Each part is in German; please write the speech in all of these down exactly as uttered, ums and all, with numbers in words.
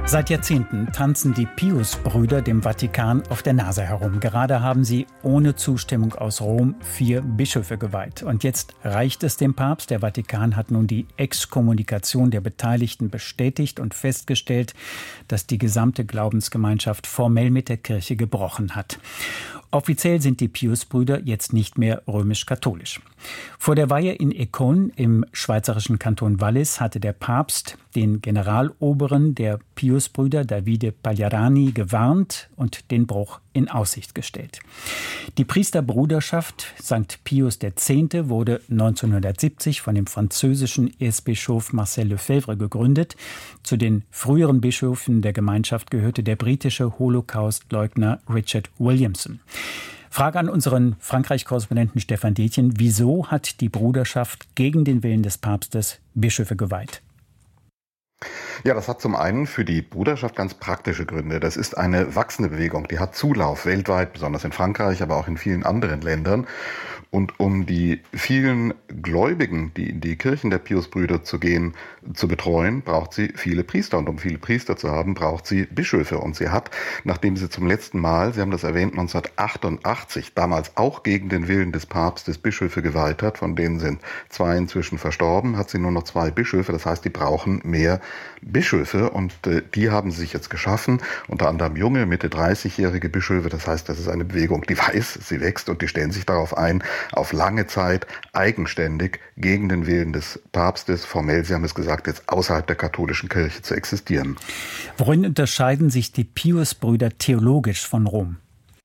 Seit Jahrzehnten tanzen die Pius-Brüder dem Vatikan auf der Nase herum. Gerade haben sie ohne Zustimmung aus Rom vier Bischöfe geweiht. Und jetzt reicht es dem Papst. Der Vatikan hat nun die Exkommunikation der Beteiligten bestätigt und festgestellt, dass die gesamte Glaubensgemeinschaft formell mit der Kirche gebrochen hat. Offiziell sind die Pius-Brüder jetzt nicht mehr römisch-katholisch. Vor der Weihe in Écône im schweizerischen Kanton Wallis hatte der Papst den Generaloberen der Pius-Brüder, Davide Pagliarani, gewarnt und den Bruch in Aussicht gestellt. Die Priesterbruderschaft Sankt Pius X. wurde neunzehnhundertsiebzig von dem französischen Erzbischof Marcel Lefebvre gegründet. Zu den früheren Bischöfen der Gemeinschaft gehörte der britische Holocaust-Leugner Richard Williamson. Frage an unseren Frankreich-Korrespondenten Stefan Detjen: Wieso hat die Bruderschaft gegen den Willen des Papstes Bischöfe geweiht? Ja, das hat zum einen für die Bruderschaft ganz praktische Gründe. Das ist eine wachsende Bewegung, die hat Zulauf weltweit, besonders in Frankreich, aber auch in vielen anderen Ländern. Und um die vielen Gläubigen, die in die Kirchen der Pius-Brüder zu gehen, zu betreuen, braucht sie viele Priester. Und um viele Priester zu haben, braucht sie Bischöfe. Und sie hat, nachdem sie zum letzten Mal, Sie haben das erwähnt, neunzehnhundertachtundachtzig, damals auch gegen den Willen des Papstes Bischöfe geweiht hat, von denen sind zwei inzwischen verstorben, hat sie nur noch zwei Bischöfe. Das heißt, die brauchen mehr Bischöfe. Und äh, die haben sie sich jetzt geschaffen, unter anderem junge, Mitte dreißigjährige Bischöfe. Das heißt, das ist eine Bewegung, die weiß, sie wächst und die stellen sich darauf ein, auf lange Zeit eigenständig gegen den Willen des Papstes, formell, Sie haben es gesagt, jetzt außerhalb der katholischen Kirche zu existieren. Worin unterscheiden sich die Pius-Brüder theologisch von Rom?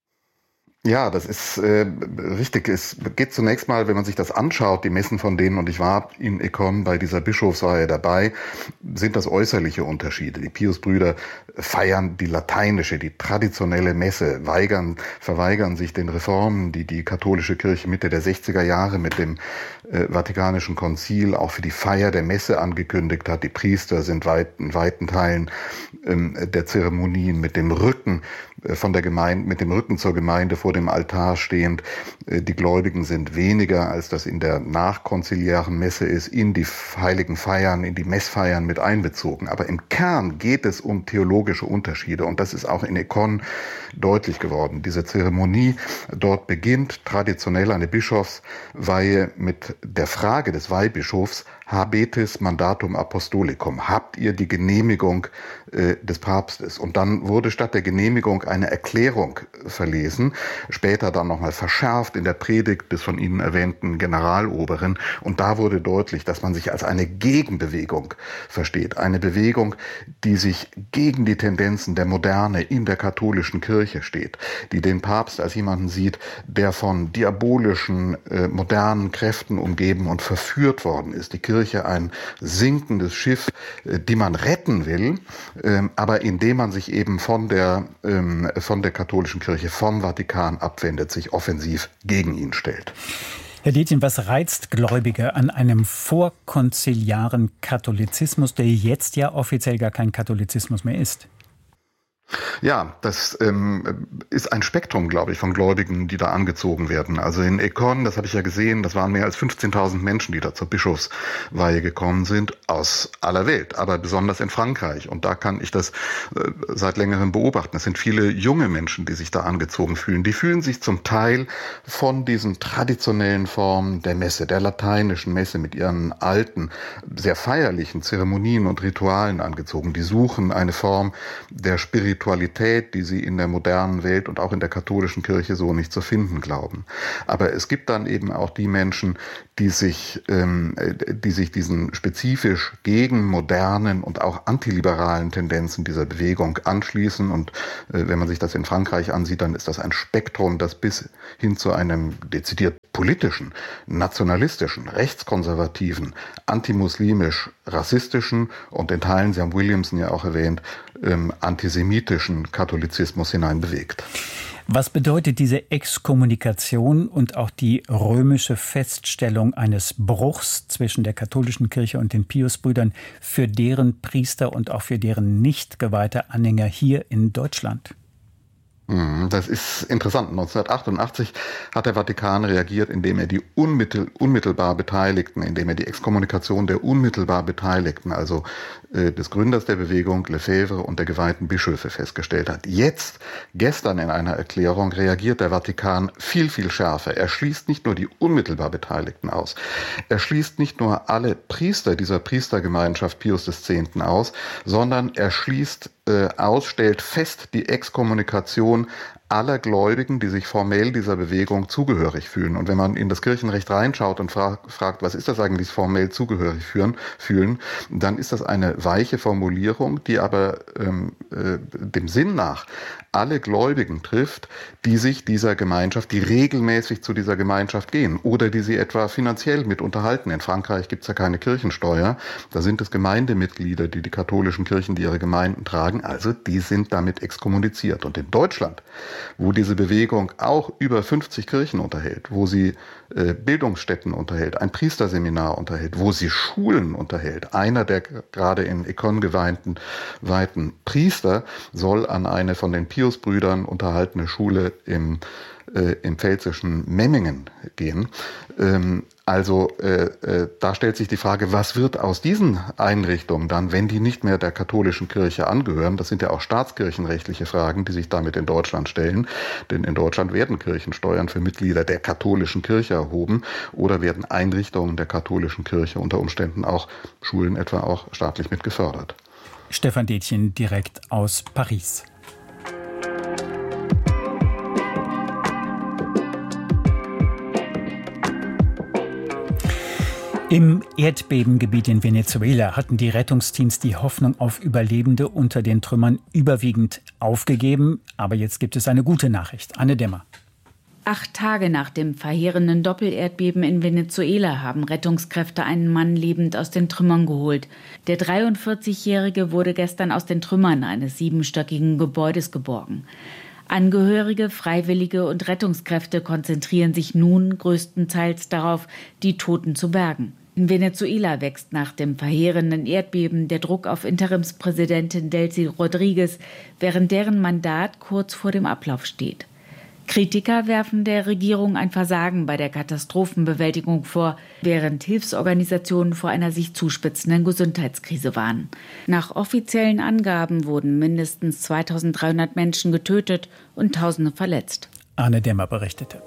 Ja, das ist äh, richtig. Es geht zunächst mal, wenn man sich das anschaut, die Messen von denen, und ich war in Écône bei dieser Bischofsweihe dabei, sind das äußerliche Unterschiede. Die Pius-Brüder feiern die lateinische, die traditionelle Messe, weigern, verweigern sich den Reformen, die die katholische Kirche Mitte der sechziger Jahre mit dem äh, Vatikanischen Konzil auch für die Feier der Messe angekündigt hat. Die Priester sind weit, in weiten Teilen ähm, der Zeremonien mit dem Rücken äh, von der Gemeinde, mit dem Rücken zur Gemeinde vor dem Altar stehend. Die Gläubigen sind weniger, als das in der nachkonziliären Messe ist, in die heiligen Feiern, in die Messfeiern mit einbezogen. Aber im Kern geht es um theologische Unterschiede, und das ist auch in Écône deutlich geworden. Diese Zeremonie dort beginnt traditionell eine Bischofsweihe mit der Frage des Weihbischofs: Habetis mandatum apostolicum? Habt ihr die Genehmigung äh, des Papstes? Und dann wurde statt der Genehmigung eine Erklärung verlesen, später dann nochmal verschärft in der Predigt des von Ihnen erwähnten Generaloberen. Und da wurde deutlich, dass man sich als eine Gegenbewegung versteht. Eine Bewegung, die sich gegen die Tendenzen der Moderne in der katholischen Kirche steht, die den Papst als jemanden sieht, der von diabolischen, äh, modernen Kräften umgeben und verführt worden ist. Die Kirche ein sinkendes Schiff, äh, die man retten will, äh, aber indem man sich eben von der, äh, von der katholischen Kirche, vom Vatikan abwendet, sich offensiv gegen ihn stellt. Herr Detjen, was reizt Gläubige an einem vorkonziliaren Katholizismus, der jetzt ja offiziell gar kein Katholizismus mehr ist? Ja, das ähm, ist ein Spektrum, glaube ich, von Gläubigen, die da angezogen werden. Also in Écône, das habe ich ja gesehen, das waren mehr als fünfzehntausend Menschen, die da zur Bischofsweihe gekommen sind, aus aller Welt, aber besonders in Frankreich. Und da kann ich das äh, seit längerem beobachten. Es sind viele junge Menschen, die sich da angezogen fühlen. Die fühlen sich zum Teil von diesen traditionellen Formen der Messe, der lateinischen Messe mit ihren alten, sehr feierlichen Zeremonien und Ritualen angezogen. Die suchen eine Form der Spiritualität, die sie in der modernen Welt und auch in der katholischen Kirche so nicht zu finden glauben. Aber es gibt dann eben auch die Menschen, die sich, ähm, die sich diesen spezifisch gegen modernen und auch antiliberalen Tendenzen dieser Bewegung anschließen. Und äh, wenn man sich das in Frankreich ansieht, dann ist das ein Spektrum, das bis hin zu einem dezidiert politischen, nationalistischen, rechtskonservativen, antimuslimisch, rassistischen und in Teilen, Sie haben Williamson ja auch erwähnt, ähm, antisemitischen Katholizismus hineinbewegt. Was bedeutet diese Exkommunikation und auch die römische Feststellung eines Bruchs zwischen der katholischen Kirche und den Pius-Brüdern für deren Priester und auch für deren nicht geweihte Anhänger hier in Deutschland? Das ist interessant. neunzehnhundertachtundachtzig hat der Vatikan reagiert, indem er die unmittel, unmittelbar Beteiligten, indem er die Exkommunikation der unmittelbar Beteiligten, also äh, des Gründers der Bewegung, Lefebvre und der geweihten Bischöfe festgestellt hat. Jetzt, gestern in einer Erklärung, reagiert der Vatikan viel, viel schärfer. Er schließt nicht nur die unmittelbar Beteiligten aus. Er schließt nicht nur alle Priester dieser Priestergemeinschaft Pius X. aus, sondern er schließt äh, aus, stellt fest die Exkommunikation aller Gläubigen, die sich formell dieser Bewegung zugehörig fühlen. Und wenn man in das Kirchenrecht reinschaut und fra- fragt, was ist das eigentlich formell zugehörig fühlen, fühlen, dann ist das eine weiche Formulierung, die aber ähm, äh, dem Sinn nach alle Gläubigen trifft, die sich dieser Gemeinschaft, die regelmäßig zu dieser Gemeinschaft gehen oder die sie etwa finanziell mit unterhalten. In Frankreich gibt es ja keine Kirchensteuer. Da sind es Gemeindemitglieder, die die katholischen Kirchen, die ihre Gemeinden tragen. Also die sind damit exkommuniziert. Und in Deutschland, wo diese Bewegung auch über fünfzig Kirchen unterhält, wo sie äh, Bildungsstätten unterhält, ein Priesterseminar unterhält, wo sie Schulen unterhält. Einer der gerade in Econ geweihten weihten Priester soll an eine von den Pius-Brüdern unterhaltene Schule im, äh, im pfälzischen Memmingen gehen. Ähm, Also äh, äh, da stellt sich die Frage, was wird aus diesen Einrichtungen dann, wenn die nicht mehr der katholischen Kirche angehören? Das sind ja auch staatskirchenrechtliche Fragen, die sich damit in Deutschland stellen. Denn in Deutschland werden Kirchensteuern für Mitglieder der katholischen Kirche erhoben oder werden Einrichtungen der katholischen Kirche unter Umständen auch Schulen etwa auch staatlich mit gefördert. Stefan Detjen direkt aus Paris. Im Erdbebengebiet in Venezuela hatten die Rettungsteams die Hoffnung auf Überlebende unter den Trümmern überwiegend aufgegeben. Aber jetzt gibt es eine gute Nachricht. Anne Dämmer. Acht Tage nach dem verheerenden Doppelerdbeben in Venezuela haben Rettungskräfte einen Mann lebend aus den Trümmern geholt. Der dreiundvierzigjährige wurde gestern aus den Trümmern eines siebenstöckigen Gebäudes geborgen. Angehörige, Freiwillige und Rettungskräfte konzentrieren sich nun größtenteils darauf, die Toten zu bergen. In Venezuela wächst nach dem verheerenden Erdbeben der Druck auf Interimspräsidentin Delcy Rodriguez, während deren Mandat kurz vor dem Ablauf steht. Kritiker werfen der Regierung ein Versagen bei der Katastrophenbewältigung vor, während Hilfsorganisationen vor einer sich zuspitzenden Gesundheitskrise warnen. Nach offiziellen Angaben wurden mindestens zweitausenddreihundert Menschen getötet und Tausende verletzt. Arne Dämmer berichtete.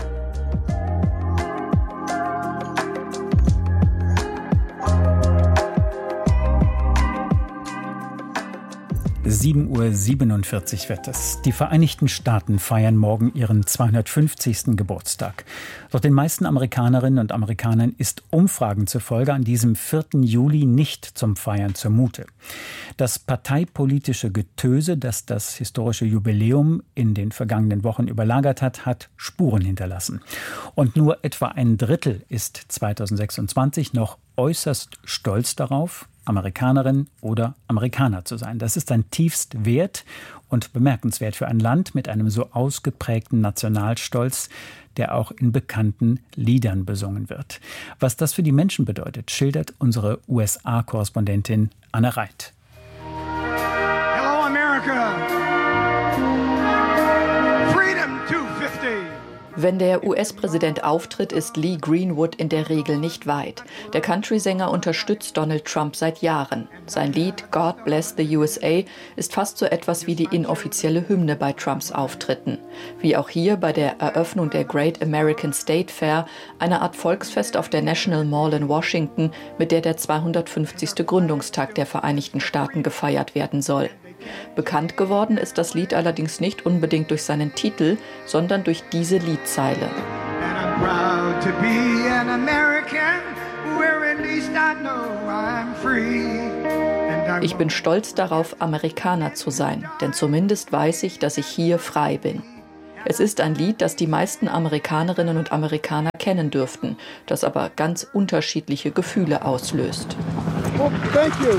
sieben Uhr siebenundvierzig wird es. Die Vereinigten Staaten feiern morgen ihren zweihundertfünfzigsten Geburtstag. Doch den meisten Amerikanerinnen und Amerikanern ist Umfragen zufolge an diesem vierten Juli nicht zum Feiern zumute. Das parteipolitische Getöse, das das historische Jubiläum in den vergangenen Wochen überlagert hat, hat Spuren hinterlassen. Und nur etwa ein Drittel ist zweitausendsechsundzwanzig noch äußerst stolz darauf, Amerikanerin oder Amerikaner zu sein. Das ist ein tiefst wert und bemerkenswert für ein Land mit einem so ausgeprägten Nationalstolz, der auch in bekannten Liedern besungen wird. Was das für die Menschen bedeutet, schildert unsere U S A-Korrespondentin Anne Reit. Hello America! Freedom zweihundertfünfzig! Wenn der U S-Präsident auftritt, ist Lee Greenwood in der Regel nicht weit. Der Country-Sänger unterstützt Donald Trump seit Jahren. Sein Lied God Bless the U S A ist fast so etwas wie die inoffizielle Hymne bei Trumps Auftritten. Wie auch hier bei der Eröffnung der Great American State Fair, eine Art Volksfest auf der National Mall in Washington, mit der der zweihundertfünfzigste Gründungstag der Vereinigten Staaten gefeiert werden soll. Bekannt geworden ist das Lied allerdings nicht unbedingt durch seinen Titel, sondern durch diese Liedzeile. Ich bin stolz darauf, Amerikaner zu sein, denn zumindest weiß ich, dass ich hier frei bin. Es ist ein Lied, das die meisten Amerikanerinnen und Amerikaner kennen dürften, das aber ganz unterschiedliche Gefühle auslöst. Oh, thank you.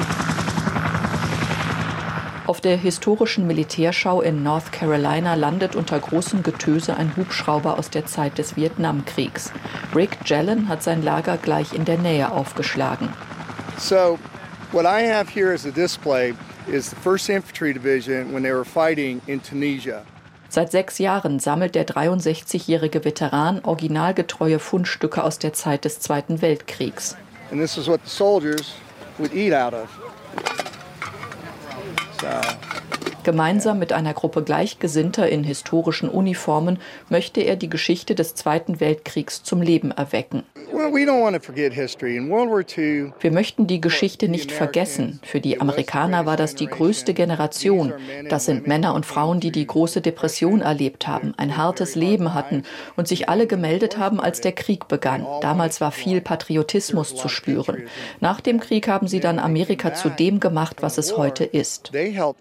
Auf der historischen Militärschau in North Carolina landet unter großem Getöse ein Hubschrauber aus der Zeit des Vietnamkriegs. Rick Jelen hat sein Lager gleich in der Nähe aufgeschlagen. So, what I have here as a display is the first Infantry Division when they were fighting in Tunisia. Seit sechs Jahren sammelt der dreiundsechzigjährige Veteran originalgetreue Fundstücke aus der Zeit des Zweiten Weltkriegs. And this is what the soldiers would eat out of. So. Gemeinsam mit einer Gruppe Gleichgesinnter in historischen Uniformen möchte er die Geschichte des Zweiten Weltkriegs zum Leben erwecken. Wir möchten die Geschichte nicht vergessen. Für die Amerikaner war das die größte Generation. Das sind Männer und Frauen, die die große Depression erlebt haben, ein hartes Leben hatten und sich alle gemeldet haben, als der Krieg begann. Damals war viel Patriotismus zu spüren. Nach dem Krieg haben sie dann Amerika zu dem gemacht, was es heute ist.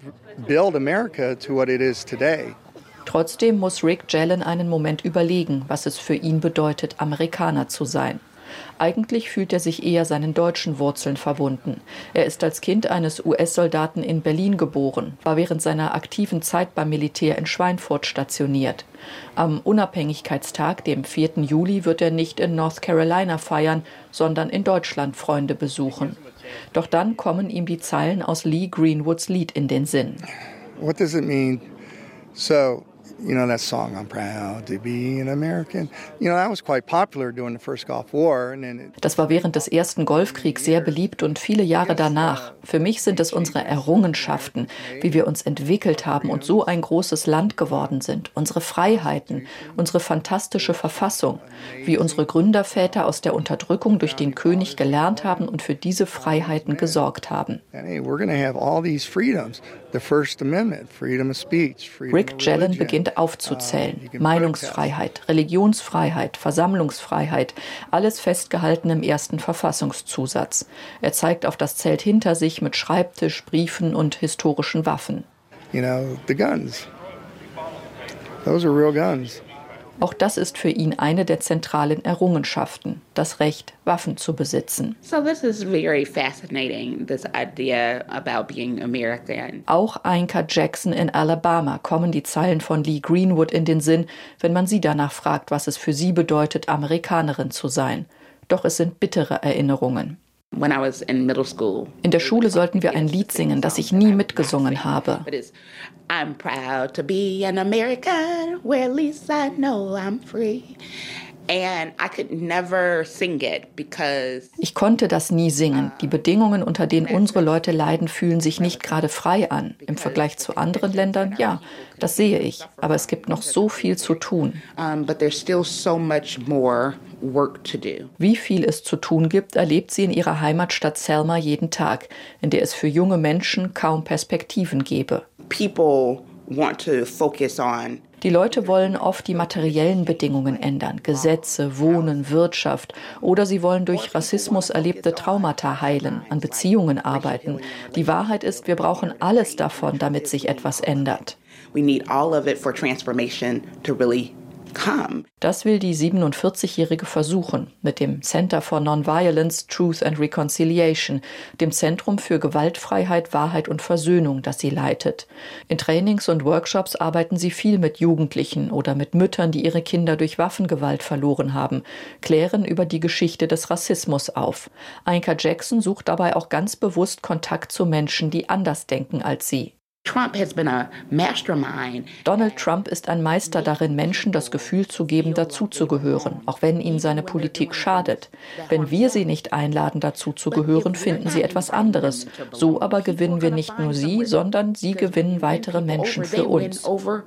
Trotzdem muss Rick Jelen einen Moment überlegen, was es für ihn bedeutet, Amerikaner zu sein. Eigentlich fühlt er sich eher seinen deutschen Wurzeln verbunden. Er ist als Kind eines U S-Soldaten in Berlin geboren, war während seiner aktiven Zeit beim Militär in Schweinfurt stationiert. Am Unabhängigkeitstag, dem vierten Juli, wird er nicht in North Carolina feiern, sondern in Deutschland Freunde besuchen. Doch dann kommen ihm die Zeilen aus Lee Greenwoods Lied in den Sinn. What does it mean? So, you know that song, I'm proud to be an American. You know, that was quite popular during the first Gulf War. And then it Das war während des ersten Golfkriegs sehr beliebt und viele Jahre danach. Für mich sind es unsere Errungenschaften, wie wir uns entwickelt haben und so ein großes Land geworden sind. Unsere Freiheiten, unsere fantastische Verfassung, wie unsere Gründerväter aus der Unterdrückung durch den König gelernt haben und für diese Freiheiten gesorgt haben. And hey, we're going to have all these freedoms. The First Amendment, freedom of speech, freedom Rick of Jelen religion. beginnt aufzuzählen. Meinungsfreiheit, Religionsfreiheit, Versammlungsfreiheit, alles festgehalten im ersten Verfassungszusatz. Er zeigt auf das Zelt hinter sich mit Schreibtisch, Briefen und historischen Waffen. You know, the guns. Those are real guns. Auch das ist für ihn eine der zentralen Errungenschaften, das Recht, Waffen zu besitzen. So this is very fascinating, this idea about being American. Auch Ainka Jackson in Alabama kommen die Zeilen von Lee Greenwood in den Sinn, wenn man sie danach fragt, was es für sie bedeutet, Amerikanerin zu sein. Doch es sind bittere Erinnerungen. When I was in middle school. In der Schule sollten wir ein Lied singen, das ich nie mitgesungen habe. I'm proud to be an American, where at least I know I'm free. And I could never sing it because Ich konnte das nie singen. Die Bedingungen, unter denen unsere Leute leiden, fühlen sich nicht gerade frei an. Im Vergleich zu anderen Ländern, ja, das sehe ich. Aber es gibt noch so viel zu tun. um, but there's still so much more work to do. Wie viel es zu tun gibt, erlebt sie in ihrer Heimatstadt Selma jeden Tag, in der es für junge Menschen kaum Perspektiven gäbe. People want to focus on Die Leute wollen oft die materiellen Bedingungen ändern, Gesetze, Wohnen, Wirtschaft, oder sie wollen durch Rassismus erlebte Traumata heilen, an Beziehungen arbeiten. Die Wahrheit ist, wir brauchen alles davon, damit sich etwas ändert. we need all of it for transformation to really come. Das will die siebenundvierzigjährige versuchen mit dem Center for Nonviolence, Truth and Reconciliation, dem Zentrum für Gewaltfreiheit, Wahrheit und Versöhnung, das sie leitet. In Trainings und Workshops arbeiten sie viel mit Jugendlichen oder mit Müttern, die ihre Kinder durch Waffengewalt verloren haben, klären über die Geschichte des Rassismus auf. Ainka Jackson sucht dabei auch ganz bewusst Kontakt zu Menschen, die anders denken als sie. Trump has been a mastermind. Donald Trump ist ein Meister darin, Menschen das Gefühl zu geben, dazuzugehören, auch wenn ihnen seine Politik schadet. Wenn wir sie nicht einladen, dazuzugehören, finden sie etwas anderes. So aber gewinnen wir nicht nur sie, sondern sie gewinnen weitere Menschen für uns.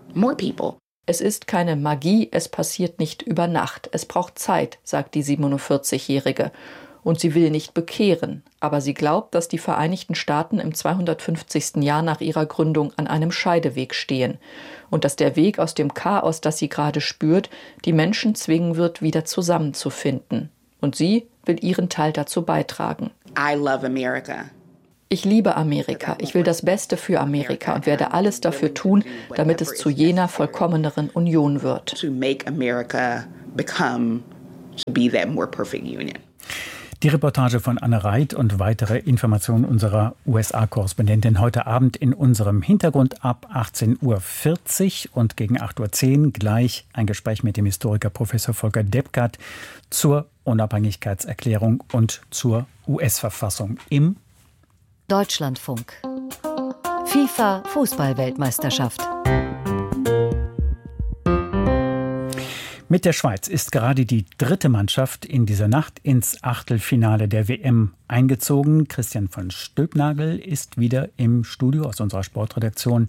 Es ist keine Magie, es passiert nicht über Nacht. Es braucht Zeit, sagt die siebenundvierzigjährige. Und sie will nicht bekehren, aber sie glaubt, dass die Vereinigten Staaten im zweihundertfünfzigsten Jahr nach ihrer Gründung an einem Scheideweg stehen und dass der Weg aus dem Chaos, das sie gerade spürt, die Menschen zwingen wird, wieder zusammenzufinden. Und sie will ihren Teil dazu beitragen. I love America. Ich liebe Amerika, ich will das Beste für Amerika und werde alles dafür tun, damit es zu jener vollkommeneren Union wird. To make America become, to be that more perfect union. Die Reportage von Anne Reit und weitere Informationen unserer U S A-Korrespondentin heute Abend in unserem Hintergrund ab achtzehn Uhr vierzig und gegen acht Uhr zehn gleich ein Gespräch mit dem Historiker Professor Volker Deppgart zur Unabhängigkeitserklärung und zur U S-Verfassung im Deutschlandfunk. FIFA-Fußball-Weltmeisterschaft. Mit der Schweiz ist gerade die dritte Mannschaft in dieser Nacht ins Achtelfinale der W M eingezogen. Christian von Stülpnagel ist wieder im Studio aus unserer Sportredaktion.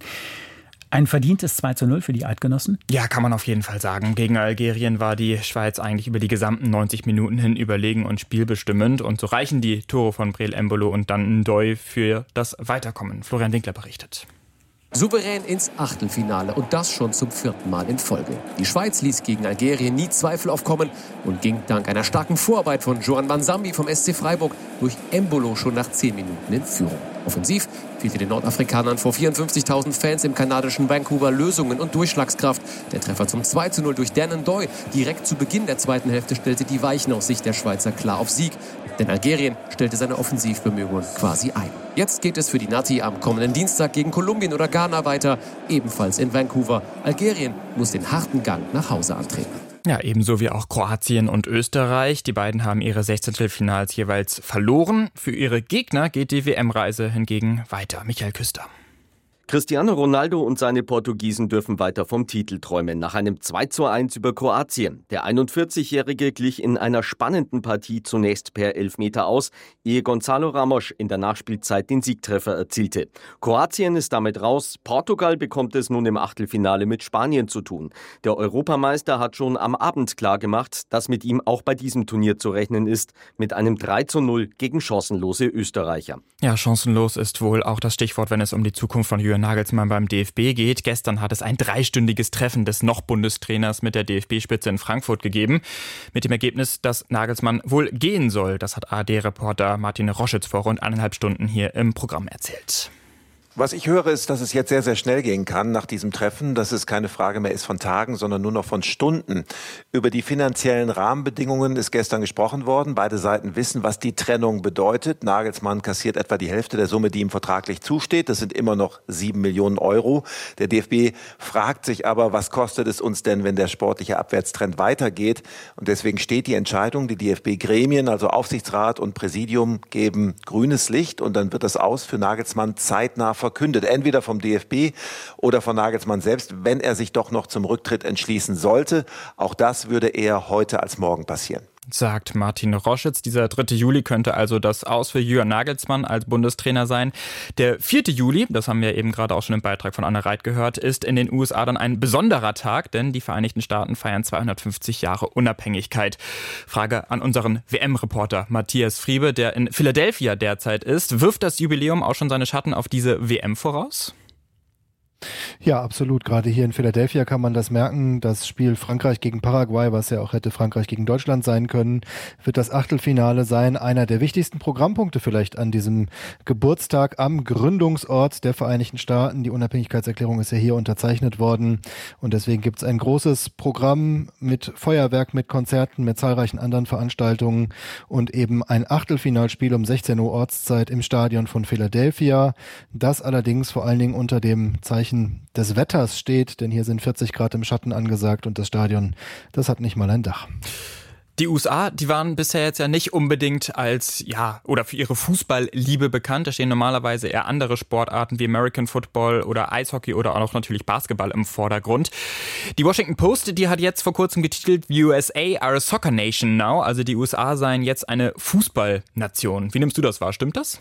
Ein verdientes zwei zu null für die Eidgenossen? Ja, kann man auf jeden Fall sagen. Gegen Algerien war die Schweiz eigentlich über die gesamten neunzig Minuten hin überlegen und spielbestimmend. Und so reichen die Tore von Breel Embolo und dann Ndoye für das Weiterkommen. Florian Winkler berichtet. Souverän ins Achtelfinale und das schon zum vierten Mal in Folge. Die Schweiz ließ gegen Algerien nie Zweifel aufkommen und ging dank einer starken Vorarbeit von Joan Mansambi vom S C Freiburg durch Embolo schon nach zehn Minuten in Führung. Offensiv fehlte den Nordafrikanern vor vierundfünfzigtausend Fans im kanadischen Vancouver Lösungen und Durchschlagskraft. Der Treffer zum zwei zu null durch Dan Ndoye direkt zu Beginn der zweiten Hälfte stellte die Weichen aus Sicht der Schweizer klar auf Sieg. Denn Algerien stellte seine Offensivbemühungen quasi ein. Jetzt geht es für die Nati am kommenden Dienstag gegen Kolumbien oder Ghana weiter, ebenfalls in Vancouver. Algerien muss den harten Gang nach Hause antreten. Ja, ebenso wie auch Kroatien und Österreich. Die beiden haben ihre Sechzehntelfinals jeweils verloren. Für ihre Gegner geht die W M-Reise hingegen weiter. Michael Küster. Cristiano Ronaldo und seine Portugiesen dürfen weiter vom Titel träumen. Nach einem zwei zu eins über Kroatien. Der einundvierzigjährige glich in einer spannenden Partie zunächst per Elfmeter aus, ehe Gonzalo Ramos in der Nachspielzeit den Siegtreffer erzielte. Kroatien ist damit raus. Portugal bekommt es nun im Achtelfinale mit Spanien zu tun. Der Europameister hat schon am Abend klargemacht, dass mit ihm auch bei diesem Turnier zu rechnen ist, mit einem drei zu null gegen chancenlose Österreicher. Ja, chancenlos ist wohl auch das Stichwort, wenn es um die Zukunft von Julian Nagelsmann beim D F B geht. Gestern hat es ein dreistündiges Treffen des noch Bundestrainers mit der D F B-Spitze in Frankfurt gegeben. Mit dem Ergebnis, dass Nagelsmann wohl gehen soll. Das hat A R D-Reporter Martin Roschitz vor rund eineinhalb Stunden hier im Programm erzählt. Was ich höre, ist, dass es jetzt sehr, sehr schnell gehen kann nach diesem Treffen, dass es keine Frage mehr ist von Tagen, sondern nur noch von Stunden. Über die finanziellen Rahmenbedingungen ist gestern gesprochen worden. Beide Seiten wissen, was die Trennung bedeutet. Nagelsmann kassiert etwa die Hälfte der Summe, die ihm vertraglich zusteht. Das sind immer noch sieben Millionen Euro. Der D F B fragt sich aber, was kostet es uns denn, wenn der sportliche Abwärtstrend weitergeht? Und deswegen steht die Entscheidung, die D F B-Gremien, also Aufsichtsrat und Präsidium, geben grünes Licht und dann wird das Aus für Nagelsmann zeitnah verkündet, entweder vom D F B oder von Nagelsmann selbst, wenn er sich doch noch zum Rücktritt entschließen sollte. Auch das würde eher heute als morgen passieren. Sagt Martin Roschitz. Dieser dritte Juli könnte also das Aus für Julian Nagelsmann als Bundestrainer sein. Der vierte Juli, das haben wir eben gerade auch schon im Beitrag von Anne Reit gehört, ist in den U S A dann ein besonderer Tag, denn die Vereinigten Staaten feiern zweihundertfünfzig Jahre Unabhängigkeit. Frage an unseren W M-Reporter Matthias Friebe, der in Philadelphia derzeit ist. Wirft das Jubiläum auch schon seine Schatten auf diese W M voraus? Ja, absolut. Gerade hier in Philadelphia kann man das merken. Das Spiel Frankreich gegen Paraguay, was ja auch hätte Frankreich gegen Deutschland sein können, wird das Achtelfinale sein. Einer der wichtigsten Programmpunkte vielleicht an diesem Geburtstag am Gründungsort der Vereinigten Staaten. Die Unabhängigkeitserklärung ist ja hier unterzeichnet worden. Und deswegen gibt es ein großes Programm mit Feuerwerk, mit Konzerten, mit zahlreichen anderen Veranstaltungen und eben ein Achtelfinalspiel um sechzehn Uhr Ortszeit im Stadion von Philadelphia. Das allerdings vor allen Dingen unter dem Zeichen des Wetters steht, denn hier sind vierzig Grad im Schatten angesagt und das Stadion, das hat nicht mal ein Dach. Die U S A, die waren bisher jetzt ja nicht unbedingt als, ja, oder für ihre Fußballliebe bekannt. Da stehen normalerweise eher andere Sportarten wie American Football oder Eishockey oder auch natürlich Basketball im Vordergrund. Die Washington Post, die hat jetzt vor kurzem getitelt, U S A are a soccer nation now. Also die U S A seien jetzt eine Fußballnation. Wie nimmst du das wahr? Stimmt das?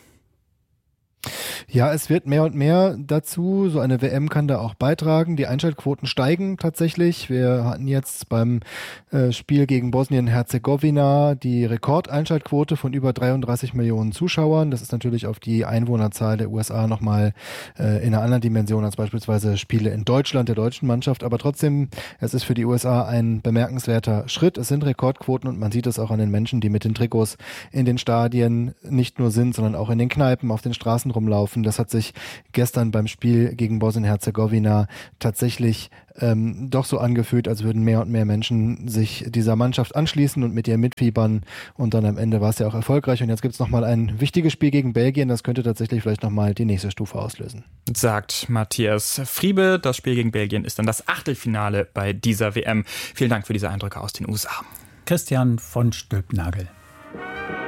Ja, es wird mehr und mehr dazu. So eine W M kann da auch beitragen. Die Einschaltquoten steigen tatsächlich. Wir hatten jetzt beim äh, Spiel gegen Bosnien-Herzegowina die Rekordeinschaltquote von über dreiunddreißig Millionen Zuschauern. Das ist natürlich auf die Einwohnerzahl der U S A nochmal äh, in einer anderen Dimension als beispielsweise Spiele in Deutschland, der deutschen Mannschaft. Aber trotzdem, es ist für die U S A ein bemerkenswerter Schritt. Es sind Rekordquoten und man sieht es auch an den Menschen, die mit den Trikots in den Stadien nicht nur sind, sondern auch in den Kneipen, auf den Straßen rumlaufen. Das hat sich gestern beim Spiel gegen Bosnien-Herzegowina tatsächlich ähm, doch so angefühlt, als würden mehr und mehr Menschen sich dieser Mannschaft anschließen und mit ihr mitfiebern. Und dann am Ende war es ja auch erfolgreich. Und jetzt gibt es nochmal ein wichtiges Spiel gegen Belgien. Das könnte tatsächlich vielleicht nochmal die nächste Stufe auslösen. Sagt Matthias Friebe. Das Spiel gegen Belgien ist dann das Achtelfinale bei dieser W M. Vielen Dank für diese Eindrücke aus den U S A. Christian von Stülpnagel.